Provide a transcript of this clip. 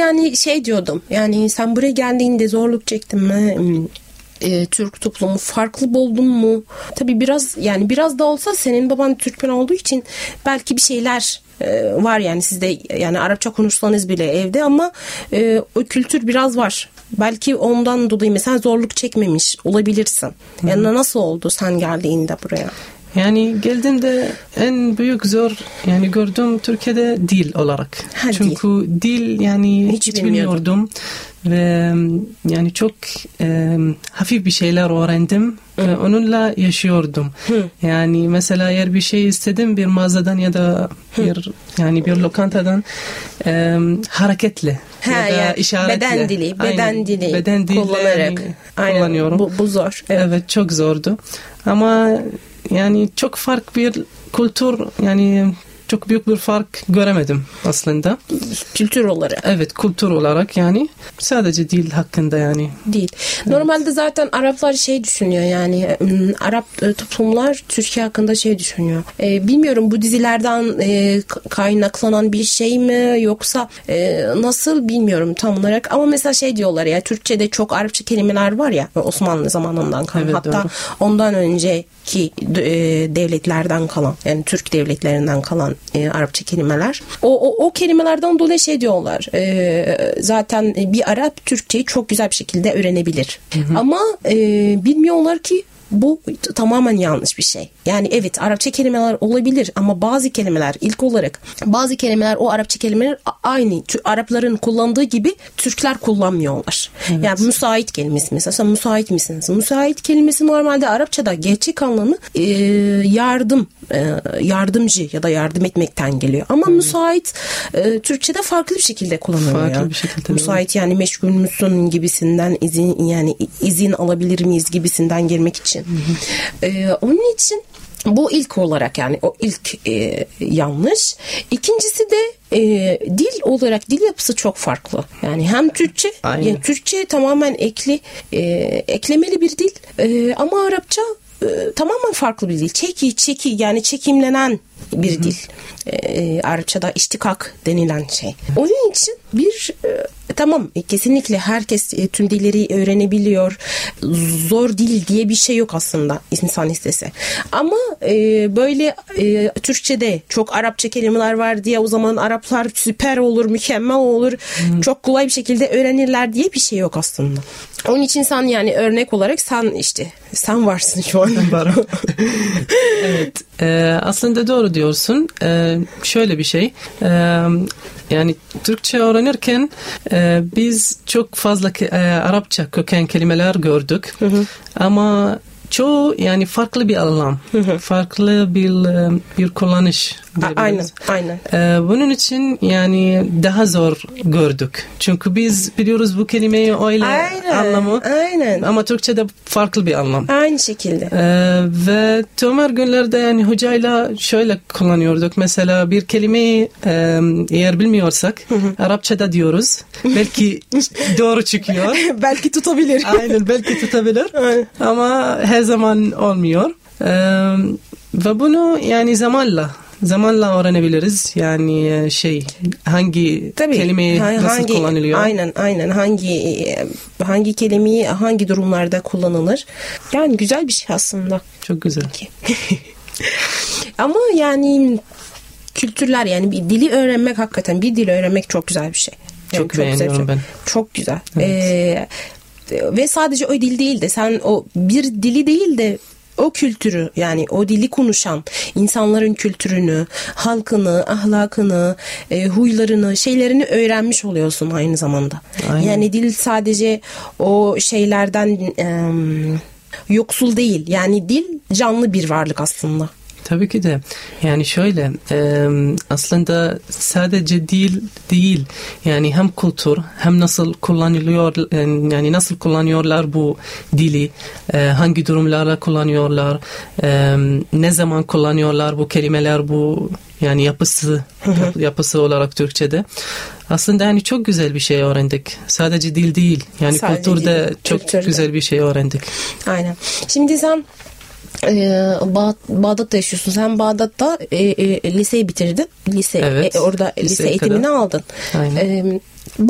yani şey diyordum. Yani sen buraya geldiğinde zorluk çektin mi? Türk toplumu farklı buldun mu? Tabii biraz da olsa senin baban Türkmen olduğu için belki bir şeyler var yani sizde, yani Arapça konuşsanız bile evde, ama o kültür biraz var. Belki ondan dolayı mesela zorluk çekmemiş olabilirsin. Yani nasıl oldu sen geldiğinde buraya? Yani geldiğimde en büyük zor yani gördüm Türkiye'de dil olarak. Çünkü dil yani hiç bilmiyordum. Ve yani çok hafif bir şeyler öğrendim ve onunla yaşıyordum. Yani mesela eğer bir şey istedim bir mağazadan ya da bir lokantadan hareketli ya da yani işaretle. Beden dili kullanarak kullanıyorum. Bu zor. Evet, çok zordu. Ama yani çok farklı bir kültür, yani çok büyük bir fark göremedim aslında. Kültür olarak. Evet, kültür olarak yani. Sadece dil hakkında yani. Değil. Normalde zaten Araplar şey düşünüyor yani Arap toplumlar Türkiye hakkında şey düşünüyor. Bilmiyorum bu dizilerden kaynaklanan bir şey mi yoksa nasıl bilmiyorum tam olarak. Ama mesela şey diyorlar ya, Türkçe'de çok Arapça kelimeler var ya, Osmanlı zamanından kalan. Evet, hatta doğru. Ondan önceki devletlerden kalan, yani Türk devletlerinden kalan Arapça kelimeler. O kelimelerden dolayı şey diyorlar. Zaten bir Arap Türkçeyi çok güzel bir şekilde öğrenebilir. Ama bilmiyorlar ki bu tamamen yanlış bir şey. Yani evet Arapça kelimeler olabilir ama bazı kelimeler o Arapça kelimeler aynı Arapların kullandığı gibi Türkler kullanmıyorlar. Evet. Yani müsait kelimesi mesela, sen müsait misiniz? Müsait kelimesi normalde Arapçada gerçek anlamı yardımcı ya da yardım etmekten geliyor. Ama müsait Türkçe'de farklı bir şekilde kullanılıyor. Müsait yani meşgul müsün gibisinden, izin alabilir miyiz gibisinden girmek için. Onun için bu ilk olarak yani o ilk yanlış. İkincisi de dil olarak dil yapısı çok farklı. Yani hem Türkçe, yani Türkçe tamamen eklemeli bir dil ama Arapça tamamen farklı bir dil. Çeki yani çekimlenen bir dil. Arapçada iştikak denilen şey. Onun için tamam kesinlikle herkes tüm dilleri öğrenebiliyor. Zor dil diye bir şey yok aslında insan istese. Ama böyle Türkçe'de çok Arapça kelimeler var diye o zaman Araplar süper olur, mükemmel olur. Çok kolay bir şekilde öğrenirler diye bir şey yok aslında. Onun için sen yani örnek olarak sen varsın şu an. Evet. Aslında doğru diyorsun. Şöyle bir şey. Yani Türkçe öğrenirken biz çok fazla Arapça köken kelimeler gördük. Ama çoğu yani farklı bir anlam, farklı bir kullanış. Aynen. Bunun için yani daha zor gördük. Çünkü biz biliyoruz bu kelimeyi öyle anlamı. Aynen. Ama Türkçe'de farklı bir anlam. Aynı şekilde. Ve tüm günlerde yani hocayla şöyle kullanıyorduk. Mesela bir kelimeyi eğer bilmiyorsak Arapçada diyoruz. Belki doğru çıkıyor. Belki tutabilir. Aynen, belki tutabilir. Ama her zaman olmuyor. Ve bunu yani zamanla öğrenebiliriz. Yani hangi kelimeyi nasıl kullanılıyor? Aynen. Hangi kelimeyi hangi durumlarda kullanılır? Yani güzel bir şey aslında. Çok güzel. Ama yani kültürler, yani bir dili öğrenmek, hakikaten bir dili öğrenmek çok güzel bir şey. Yani çok beğeniyorum ben. Çok güzel. Evet. Ve sadece o dil değil de sen o bir dili değil de o kültürü, yani o dili konuşan insanların kültürünü, halkını, ahlakını, huylarını, şeylerini öğrenmiş oluyorsun aynı zamanda. Aynen. Yani dil sadece o şeylerden yoksul değil. Yani dil canlı bir varlık aslında. Tabii ki de. Yani şöyle aslında sadece dil değil, yani hem kültür hem nasıl kullanılıyor, yani nasıl kullanıyorlar bu dili, hangi durumlarda kullanıyorlar, ne zaman kullanıyorlar bu kelimeler, bu yani yapısı olarak Türkçe'de. Aslında yani çok güzel bir şey öğrendik. Sadece dil değil. Yani kültürde çok güzel bir şey öğrendik. Aynen. Şimdi sen Bağdat'ta yaşıyorsun. Sen Bağdat'ta liseyi bitirdin. Evet, Orada lise eğitimini aldın.